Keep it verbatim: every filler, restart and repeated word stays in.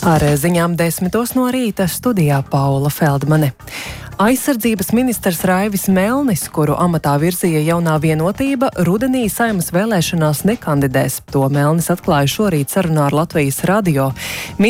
Ar ziņām desmitos no rīta studijā Paula Feldmane. Aizsardzības ministrs Raivis Melnis, kuru amatā virzīja jaunā Vienotība, rudenī Saeimas vēlēšanās nekandidēs. To Melnis atklāja šorīt sarunā ar Latvijas radio.